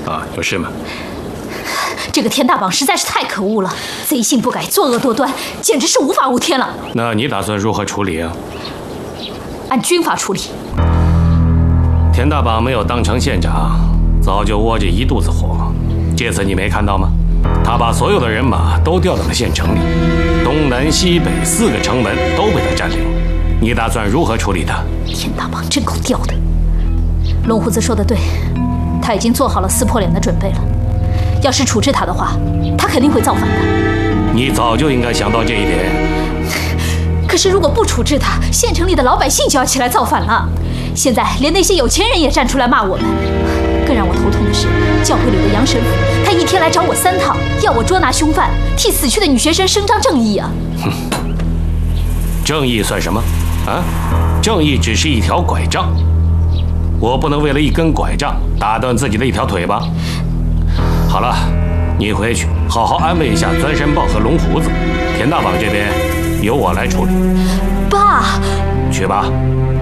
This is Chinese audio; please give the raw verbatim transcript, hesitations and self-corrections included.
啊，有事吗？ 这个田大绑实在是太可恶了，贼性不改，作恶多端，简直是无法无天了。 那你打算如何处理啊？ 按军法处理。 田大绑没有当成县长，早就窝着一肚子火。这次你没看到吗？他把所有的人马都调到了县城里，东南西北四个城门都被他占领。你打算如何处理他？ 田大绑真够吊的。龙胡子说的对，他已经做好了撕破脸的准备了。要是处置他的话，他肯定会造反的。 你早就应该想到这一点。 可是如果不处置他，县城里的老百姓就要起来造反了。现在连那些有钱人也站出来骂我们。更让我头痛的是，教会里的杨神父，他一天来找我三趟，要我捉拿凶犯，替死去的女学生伸张正义啊！ 哼，正义算什么啊？正义只是一条拐杖，我不能为了一根拐杖打断自己的一条腿吧？好了，你回去好好安慰一下钻山豹和龙胡子，田大绑这边由我来处理。 爸， 去吧。